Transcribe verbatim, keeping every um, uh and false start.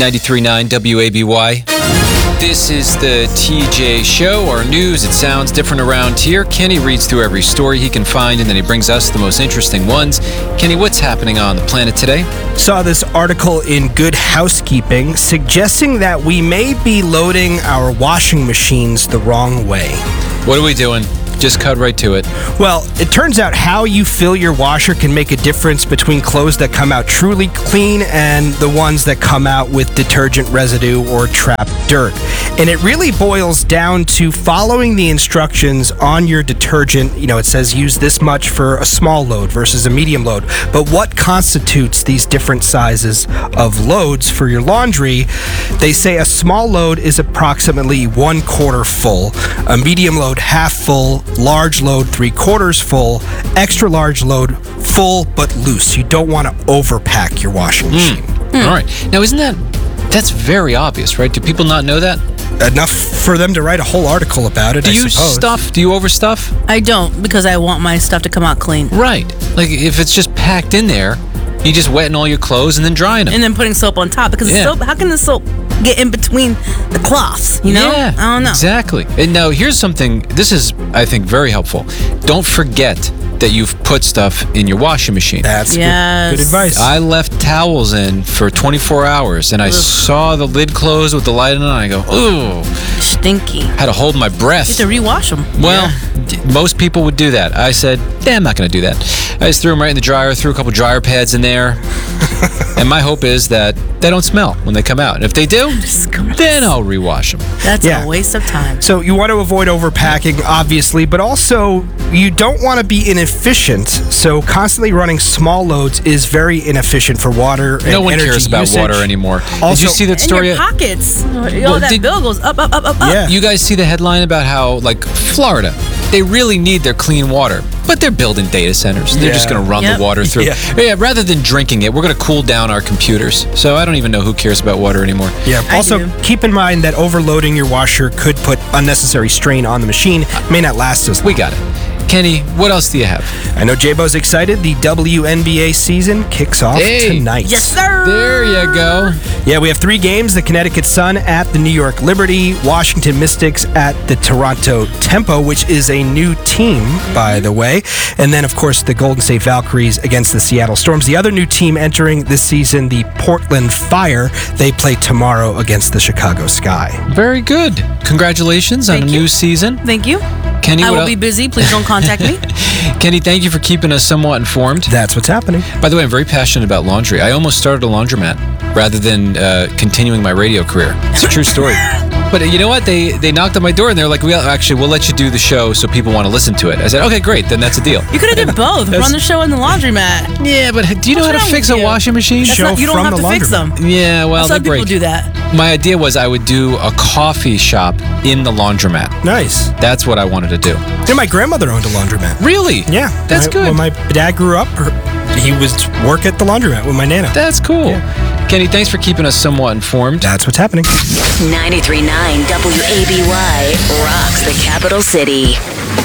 ninety-three point nine W A B Y. This is the T J Show, our news. It sounds different around here. Kenny reads through every story he can find, and then he brings us the most interesting ones. Kenny, what's happening on the planet today? Saw this article in Good Housekeeping suggesting that we may be loading our washing machines the wrong way. What are we doing? Just cut right to it. Well, it turns out how you fill your washer can make a difference between clothes that come out truly clean and the ones that come out with detergent residue or trapped dirt. And it really boils down to following the instructions on your detergent. You know, it says use this much for a small load versus a medium load. But what constitutes these different sizes of loads for your laundry? They say a small load is approximately one quarter full, a medium load half full, large load three quarters full, extra large load full but loose. You don't want to overpack your washing machine. Mm. Mm. All right. Now, isn't that, that's very obvious, right? Do people not know that? Enough for them to write a whole article about it, Do I you suppose. stuff? Do you overstuff? I don't, because I want my stuff to come out clean. Right. Like, if it's just packed in there, you just wetting all your clothes and then drying them. And then putting soap on top, because Yeah. the soap, how can the soap get in between the cloths, you know? Yeah, I don't know. Exactly. And now here's something, this is, I think, very helpful. Don't forget that you've put stuff in your washing machine. That's Yes. good, good advice. I left towels in for twenty-four hours, and I Ugh. saw the lid close with the light on, and I go, ooh. Stinky. Had to hold my breath. You have to rewash them. Well, d- most people would do that. I said, eh, I'm not going to do that. I just threw them right in the dryer, threw a couple dryer pads in there. And my hope is that they don't smell when they come out. And if they do, then I'll rewash them. That's Yeah. a waste of time. So you want to avoid overpacking, obviously, but also you don't want to be inefficient. So constantly running small loads is very inefficient for water and No one energy cares about usage. water anymore. Did Also- you see that In story? your pockets. Oh, Well, that did- bill goes up, up, up, up, up. Yeah. You guys see the headline about how, like, Florida, they really need their clean water, but they're building data centers. They're just Yeah. going to run Yep. the water through. Yeah. Yeah, rather than drinking it, we're going to cool down our computers. So I don't even know who cares about water anymore. Yeah. I Also, do. keep in mind that overloading your washer could put unnecessary strain on the machine. It may not last as long. We got it. Kenny, what else do you have? I know J-Bo's excited. The W N B A season kicks off Hey. tonight. Yes, sir. There you go. Yeah, we have three games. The Connecticut Sun at the New York Liberty, Washington Mystics at the Toronto Tempo, which is a new team, by the way. And then, of course, the Golden State Valkyries against the Seattle Storms. The other new team entering this season, the Portland Fire. They play tomorrow against the Chicago Sky. Very good. Congratulations on Thank a you. new season. Thank you. Kenny, I what will el- be busy. Please don't contact me. Kenny, thank you for keeping us somewhat informed. That's what's happening. By the way, I'm very passionate about laundry. I almost started a laundromat rather than uh, continuing my radio career. It's a true story. But you know what? They they knocked on my door and they're like, "We actually we'll let you do the show so people want to listen to it." I said, "Okay, great. Then that's a deal." You could have did both. Run the show in the laundromat. Yeah, but do you know What's how to wrong fix with a you? washing machine? That's Show not, you don't from have the to fix them. Yeah, well, Some they people break. do that. My idea was I would do a coffee shop in the laundromat. Nice. That's what I wanted to do. You know, my grandmother owned a laundromat. Really? Yeah. That's When I- good. When my dad grew up, her, he was work at the laundromat with my nana. That's cool. Kenny, thanks for keeping us somewhat informed. That's what's happening. ninety-three point nine W A B Y rocks the capital city.